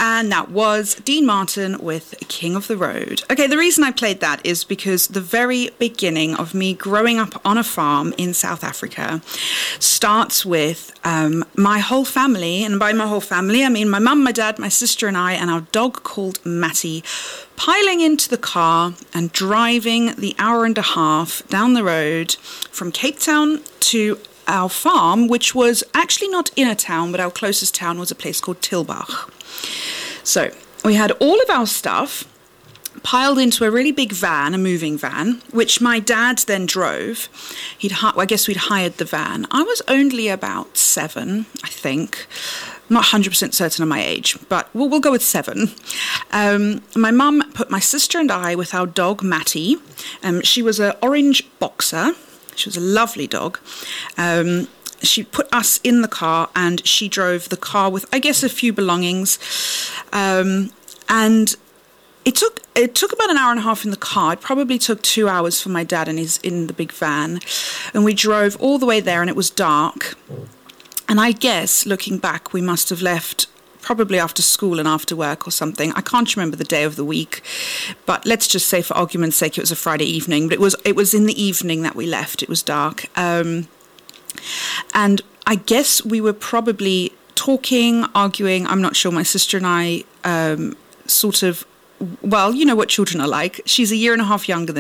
And that was Dean Martin with King of the Road. Okay, the reason I played that is because the very beginning of me growing up on a farm in South Africa starts with my whole family, and by my whole family, I mean my mum, my dad, my sister and I, and our dog called Matty, piling into the car and driving the hour and a half down the road from Cape Town to our farm, which was actually not in a town, but our closest town was a place called Tilbach. So we had all of our stuff piled into a really big van, a moving van, which my dad then drove. I guess we'd hired the van. I was only about 7, I think. I'm not 100% certain of my age, but we'll go with 7. My mum put my sister and I with our dog, Matty. She was an orange boxer. She was a lovely dog. She put us in the car and she drove the car with, I guess, a few belongings. And it took about an hour and a half in the car. It probably took 2 hours for my dad and he's in the big van. And we drove all the way there and it was dark. And I guess, looking back, we must have left probably after school and after work or something. I can't remember the day of the week, but let's just say for argument's sake it was a Friday evening. But it was in the evening that we left. It was dark. And I guess we were probably talking, arguing. I'm not sure. My sister and I sort of, well, you know what children are like. She's a year and a half younger than